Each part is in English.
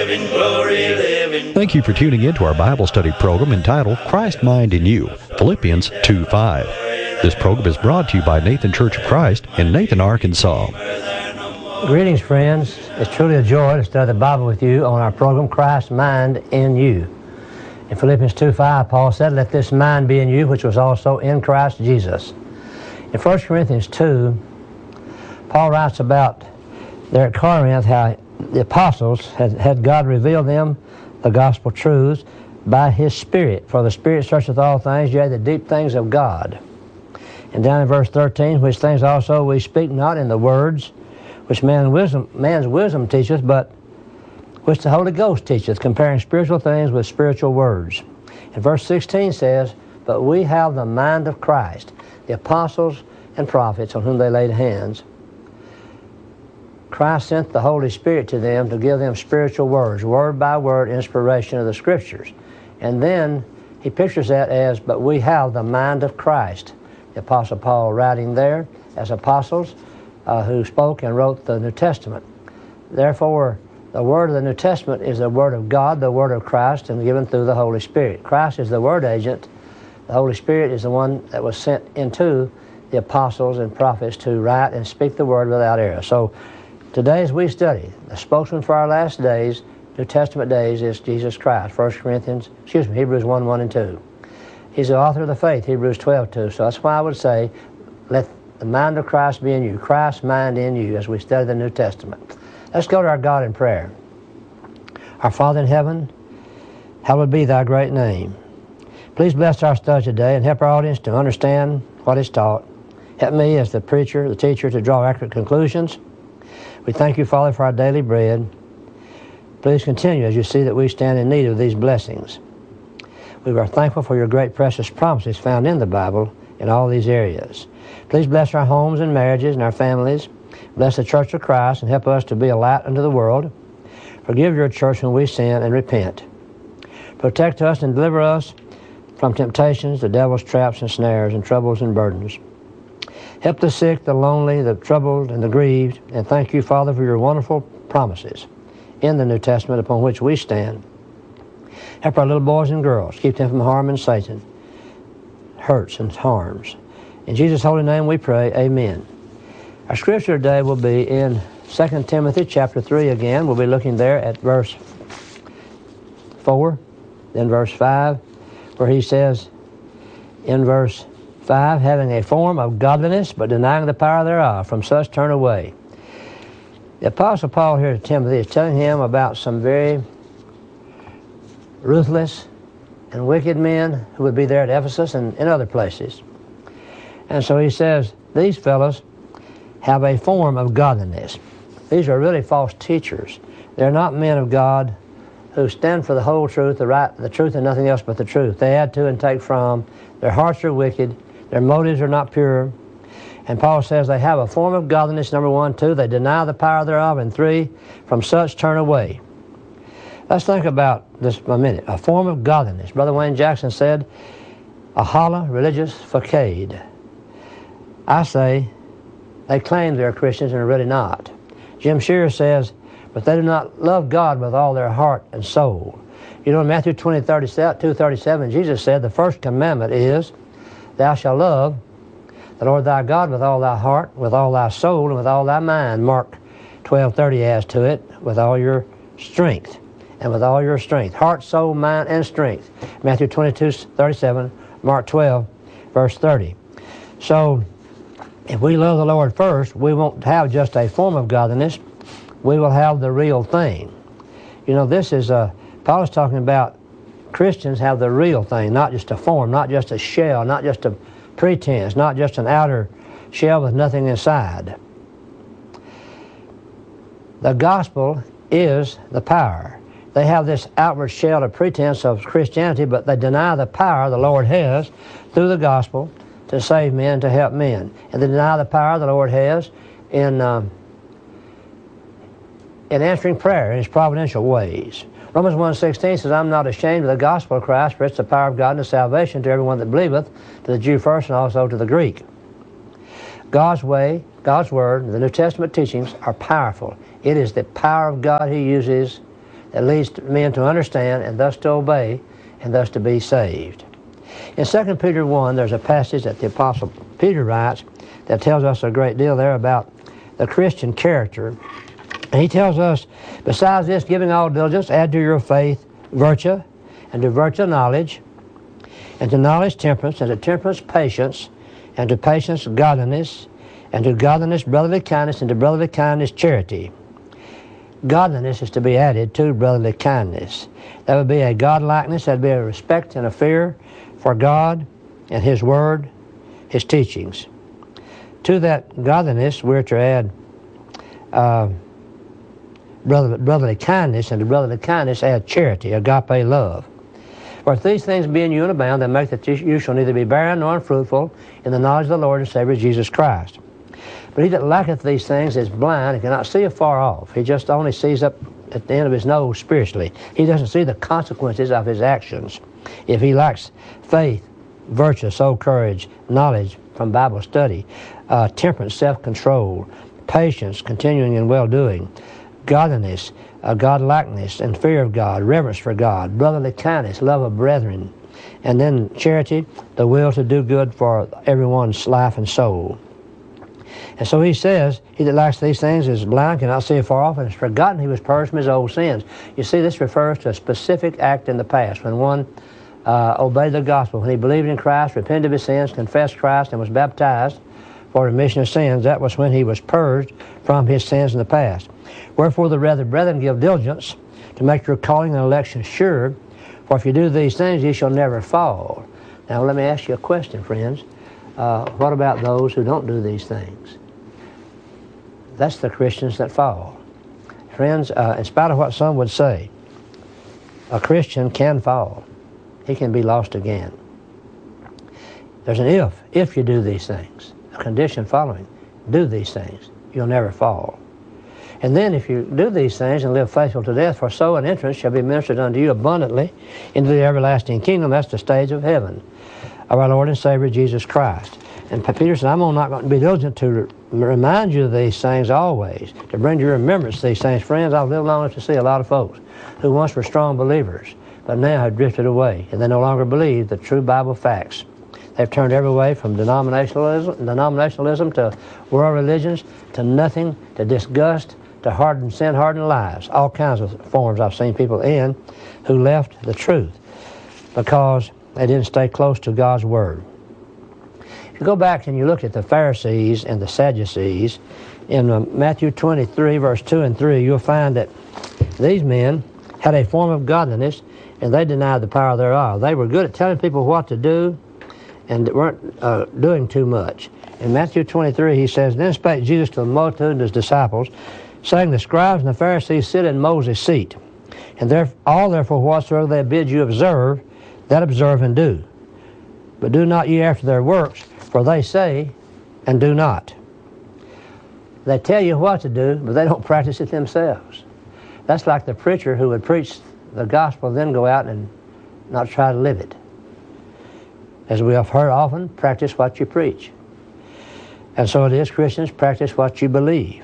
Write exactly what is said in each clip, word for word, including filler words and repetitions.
live in glory, live in... Thank you for tuning in to our Bible study program entitled Christ Mind in You, Philippians two five. This program is brought to you by Nathan Church of Christ in Nathan, Arkansas. Greetings, friends. It's truly a joy to study the Bible with you on our program, Christ Mind in You. In Philippians two five, Paul said, "Let this mind be in you, which was also in Christ Jesus." In First Corinthians two, Paul writes about there at Corinth how the apostles had, had God reveal them the gospel truths by His Spirit. For the Spirit searcheth all things, yea, the deep things of God. And down in verse thirteen, which things also we speak not in the words which man wisdom, man's wisdom teacheth, but which the Holy Ghost teacheth, comparing spiritual things with spiritual words. And verse sixteen says, "But we have the mind of Christ." The apostles and prophets on whom they laid hands, Christ sent the Holy Spirit to them to give them spiritual words, word by word inspiration of the Scriptures. And then he pictures that as, "But we have the mind of Christ." The Apostle Paul writing there as apostles uh, who spoke and wrote the New Testament. Therefore, the word of the New Testament is the word of God, the word of Christ, and given through the Holy Spirit. Christ is the word agent. The Holy Spirit is the one that was sent into the apostles and prophets to write and speak the word without error. So today as we study, the spokesman for our last days, New Testament days, is Jesus Christ. First Corinthians, excuse me, Hebrews one, one and two. He's the author of the faith, Hebrews twelve, two. So that's why I would say, let the mind of Christ be in you, Christ's mind in you, as we study the New Testament. Let's go to our God in prayer. Our Father in heaven, hallowed be thy great name. Please bless our study today and help our audience to understand what is taught. Help me as the preacher, the teacher, to draw accurate conclusions. We thank you, Father, for our daily bread. Please continue as you see that we stand in need of these blessings. We are thankful for your great precious promises found in the Bible in all these areas. Please bless our homes and marriages and our families. Bless the Church of Christ and help us to be a light unto the world. Forgive your church when we sin and repent. Protect us and deliver us from temptations, the devil's traps and snares, and troubles and burdens. Help the sick, the lonely, the troubled, and the grieved, and thank you, Father, for your wonderful promises in the New Testament upon which we stand. Help our little boys and girls. Keep them from harm and Satan, hurts and harms. In Jesus' holy name we pray, amen. Our scripture today will be in Second Timothy chapter three again. We'll be looking there at verse four, then verse five, where he says in verse five, "Having a form of godliness, but denying the power thereof, from such turn away." The Apostle Paul here to Timothy is telling him about some very ruthless and wicked men who would be there at Ephesus and in other places. And so he says, these fellows have a form of godliness. These are really false teachers. They're not men of God who stand for the whole truth, the right, the truth and nothing else but the truth. They add to and take from. Their hearts are wicked. Their motives are not pure. And Paul says they have a form of godliness, number one. Two, they deny the power thereof. And three, from such turn away. Let's think about this a minute. A form of godliness. Brother Wayne Jackson said, a hollow religious facade. I say, they claim they're Christians and are really not. Jim Shearer says, but they do not love God with all their heart and soul. You know, in Matthew twenty, two thirty-seven, Jesus said the first commandment is, thou shalt love the Lord thy God with all thy heart, with all thy soul, and with all thy mind. Mark twelve thirty adds to it, with all your strength, and with all your strength. Heart, soul, mind, and strength. Matthew twenty-two thirty-seven, Mark twelve, verse thirty. So, if we love the Lord first, we won't have just a form of godliness. We will have the real thing. You know, this is a, Paul is talking about Christians have the real thing, not just a form, not just a shell, not just a pretense, not just an outer shell with nothing inside. The gospel is the power. They have this outward shell of pretense of Christianity, but they deny the power the Lord has through the gospel to save men, to help men. And they deny the power the Lord has in, um, in answering prayer in His providential ways. Romans one sixteen says, I'm not ashamed of the gospel of Christ, for it's the power of God and the salvation to everyone that believeth, to the Jew first and also to the Greek. God's way, God's word, the New Testament teachings are powerful. It is the power of God He uses that leads men to understand and thus to obey and thus to be saved. In Second Peter one, there's a passage that the Apostle Peter writes that tells us a great deal there about the Christian character. And he tells us, besides this, giving all diligence, add to your faith virtue, and to virtue knowledge, and to knowledge temperance, and to temperance patience, and to patience godliness, and to godliness brotherly kindness, and to brotherly kindness charity. Godliness is to be added to brotherly kindness. That would be a godlikeness, that would be a respect and a fear for God and His Word, His teachings. To that godliness, we're to add uh, brotherly, brotherly kindness, and to brotherly kindness add charity, agape love. For if these things be in you and abound, then make that you shall neither be barren nor unfruitful in the knowledge of the Lord and Savior Jesus Christ. But he that lacketh these things is blind and cannot see afar off. He just only sees up at the end of his nose spiritually. He doesn't see the consequences of his actions. If he lacks faith, virtue, soul courage, knowledge from Bible study, uh, temperance, self-control, patience, continuing in well-doing, godliness, uh, godlikeness, and fear of God, reverence for God, brotherly kindness, love of brethren, and then charity, the will to do good for everyone's life and soul. And so he says, he that lacks these things is blind, cannot see afar off, and has forgotten he was purged from his old sins. You see, this refers to a specific act in the past, when one uh, obeyed the gospel, when he believed in Christ, repented of his sins, confessed Christ, and was baptized for remission of sins. That was when he was purged from his sins in the past. Wherefore the rather, brethren, give diligence to make your calling and election sure, for if you do these things, ye shall never fall. Now let me ask you a question, friends. Uh, what about those who don't do these things? That's the Christians that fall. Friends, uh, in spite of what some would say, a Christian can fall. He can be lost again. There's an if, if you do these things. A condition following, do these things, you'll never fall. And then if you do these things and live faithful to death, for so an entrance shall be ministered unto you abundantly into the everlasting kingdom. That's the stage of heaven of our Lord and Savior Jesus Christ. And Peter said, I'm not going to be diligent to remind you of these things always, to bring to your remembrance these things. Friends, I've lived long enough to see a lot of folks who once were strong believers, but now have drifted away, and they no longer believe the true Bible facts. They've turned every way from denominationalism, denominationalism to world religions, to nothing, to disgust, to hardened, sin-hardened lives. All kinds of forms I've seen people in who left the truth because they didn't stay close to God's Word. If you go back and you look at the Pharisees and the Sadducees, in uh, Matthew twenty-three, verse two and three, you'll find that these men had a form of godliness, and they denied the power thereof. They were good at telling people what to do, and weren't uh, doing too much. In Matthew twenty-three, he says, Then spake Jesus to the multitude and his disciples, saying, The scribes and the Pharisees sit in Moses' seat, and there, all therefore whatsoever they bid you observe, that observe and do. But do not ye after their works, for they say and do not. They tell you what to do, but they don't practice it themselves. That's like the preacher who would preach the gospel, then go out and not try to live it. As we have heard often, practice what you preach. And so it is, Christians, practice what you believe.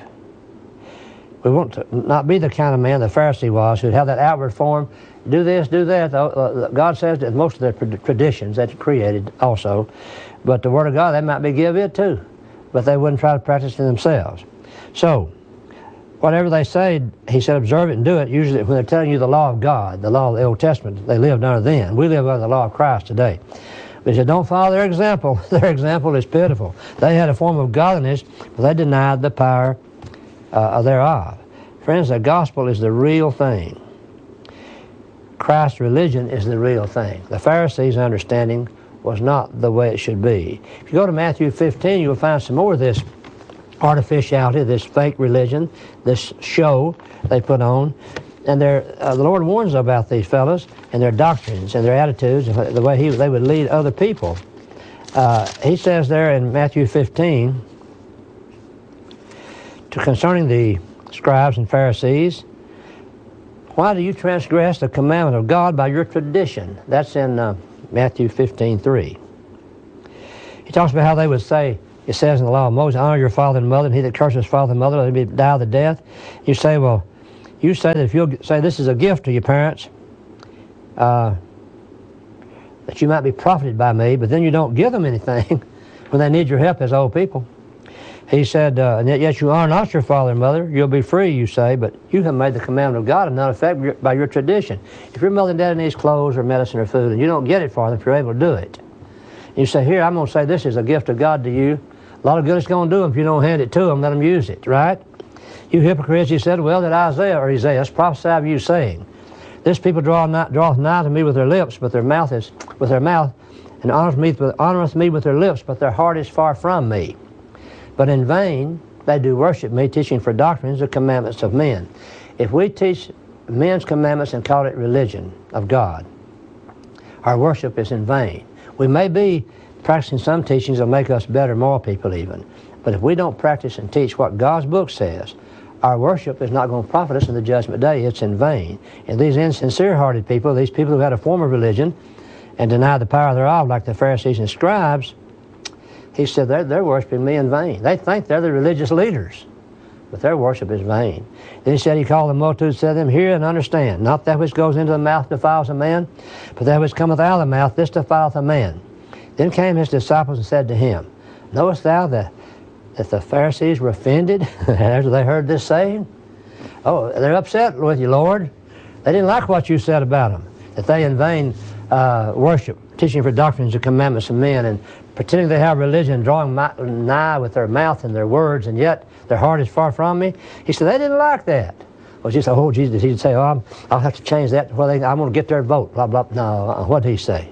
We want to not be the kind of man the Pharisee was, who'd have that outward form, do this, do that. God says that most of the traditions that He created also, but the Word of God, they might be give it too, but they wouldn't try to practice it themselves. So, whatever they say, He said, observe it and do it. Usually when they're telling you the law of God, the law of the Old Testament, they lived under then. We live under the law of Christ today. But He said, don't follow their example. Their example is pitiful. They had a form of godliness, but they denied the power uh, thereof. Friends, the gospel is the real thing. Christ's religion is the real thing. The Pharisees' understanding was not the way it should be. If you go to Matthew fifteen, you'll find some more of this artificiality, this fake religion, this show they put on. And uh, the Lord warns about these fellows and their doctrines and their attitudes and the way he, they would lead other people. Uh, he says there in Matthew fifteen, to concerning the scribes and Pharisees, why do you transgress the commandment of God by your tradition? That's in uh, Matthew fifteen three. He talks about how they would say, it says in the law of Moses, honor your father and mother, and he that curses his father and mother, let him be die the death. You say, well, You say that if you'll say this is a gift to your parents, uh, that you might be profited by me, but then you don't give them anything when they need your help as old people. He said, uh, and yet, yet you honor not your father and mother. You'll be free, you say, but you have made the commandment of God of none effect by your tradition. If your mother and daddy needs clothes or medicine or food, and you don't get it for them if you're able to do it, you say, here, I'm going to say this is a gift of God to you. A lot of good it's going to do them if you don't hand it to them, let them use it, right? You hypocrites, he said, well, that Isaiah or Isaiah prophesied of you, saying, this people draw nigh, draweth nigh to me with their lips, but their mouth is with their mouth, and honoreth me, honoreth me with their lips, but their heart is far from me. But in vain they do worship me, teaching for doctrines the commandments of men. If we teach men's commandments and call it religion of God, our worship is in vain. We may be practicing some teachings that make us better moral people even, but if we don't practice and teach what God's book says, our worship is not going to profit us in the judgment day. It's in vain. And these insincere-hearted people, these people who had a form of religion and denied the power thereof, like the Pharisees and scribes, he said they're, they're worshiping me in vain. They think they're the religious leaders, but their worship is vain. Then he said, he called the multitude, said to them, hear and understand, not that which goes into the mouth defiles a man, but that which cometh out of the mouth, this defileth a man. Then came his disciples and said to him, knowest thou that, that the Pharisees were offended after they heard this saying? Oh, they're upset with you, Lord. They didn't like what you said about them, that they in vain uh, worship, teaching for doctrines and commandments of men, and pretending they have religion, drawing nigh with their mouth and their words, and yet their heart is far from me. He said, they didn't like that. Well, she said, oh, Jesus, he'd say, oh, I'm, I'll have to change that. Well, they, I'm going to get their vote, blah, blah. No, uh, what did he say?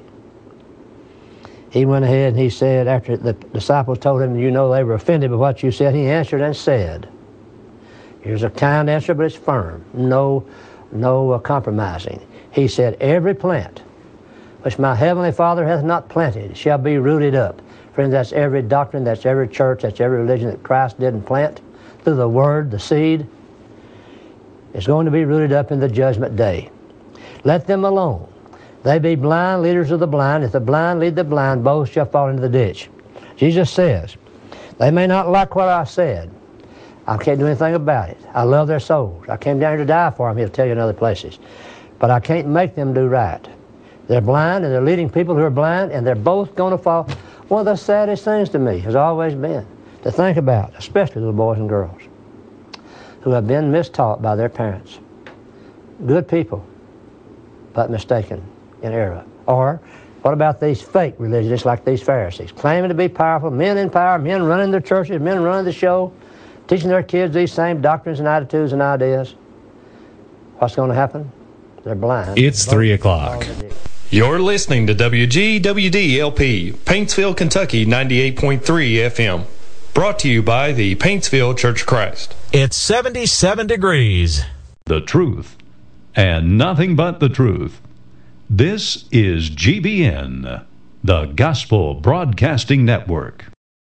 He went ahead and he said, after the disciples told him, you know they were offended by what you said, he answered and said, here's a kind answer, but it's firm. No, no uh, compromising. He said, every plant which my heavenly Father hath not planted shall be rooted up. Friends, that's every doctrine, that's every church, that's every religion that Christ didn't plant through the Word, the seed. It's going to be rooted up in the judgment day. Let them alone. They be blind leaders of the blind. If the blind lead the blind, both shall fall into the ditch. Jesus says, they may not like what I said. I can't do anything about it. I love their souls. I came down here to die for them, he'll tell you in other places. But I can't make them do right. They're blind, and they're leading people who are blind, and they're both going to fall. One of the saddest things to me has always been to think about, especially little boys and girls, who have been mistaught by their parents. Good people, but mistaken in error. Or, what about these fake religionists like these Pharisees, claiming to be powerful, men in power, men running their churches, men running the show, teaching their kids these same doctrines and attitudes and ideas? What's going to happen? They're blind. It's three o'clock. You're listening to W G W D L P, Paintsville, Kentucky, ninety-eight point three F M. Brought to you by the Paintsville Church of Christ. It's seventy-seven degrees. The truth, and nothing but the truth. This is G B N, the Gospel Broadcasting Network.